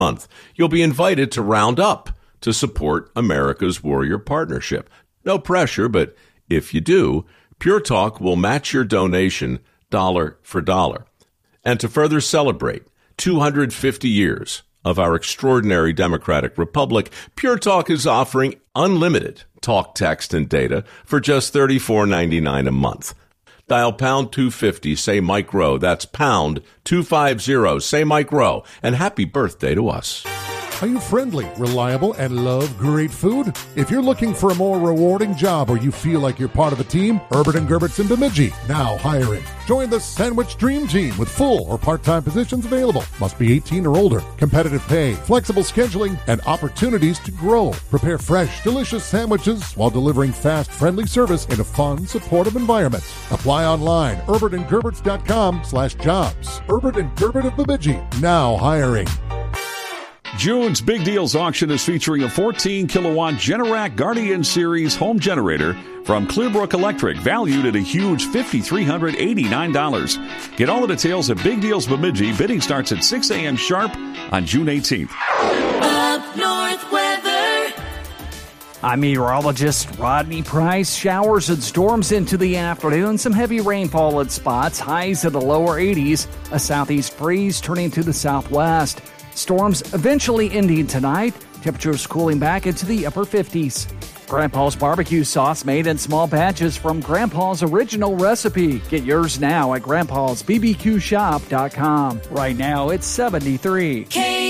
month. You'll be invited to round up to support America's Warrior Partnership. No pressure, but if you do, Pure Talk will match your donation dollar for dollar. And to further celebrate 250 years of our extraordinary democratic republic, Pure Talk is offering unlimited talk, text, and data for just $34.99 a month. Dial pound 250, say Mike Rowe. That's pound 250, say Mike Rowe. And happy birthday to us. Are you friendly, reliable, and love great food? If you're looking for a more rewarding job or you feel like you're part of a team, Herbert and Gerbert's in Bemidji, now hiring. Join the Sandwich Dream Team with full or part-time positions available. Must be 18 or older. Competitive pay, flexible scheduling, and opportunities to grow. Prepare fresh, delicious sandwiches while delivering fast, friendly service in a fun, supportive environment. Apply online, herbertandgerberts.com/jobs. Herbert and Gerbert of Bemidji, now hiring. June's Big Deals auction is featuring a 14-kilowatt Generac Guardian Series home generator from Clearbrook Electric, valued at a huge $5,389. Get all the details at Big Deals Bemidji. Bidding starts at 6 a.m. sharp on June 18th. Up North weather. I'm meteorologist Rodney Price. Showers and storms into the afternoon. Some heavy rainfall at spots. Highs in the lower 80s. A southeast breeze turning to the southwest. Storms eventually ending tonight. Temperatures cooling back into the upper 50s. Grandpa's barbecue sauce made in small batches from Grandpa's original recipe. Get yours now at grandpasbbqshop.com. Right now it's 73.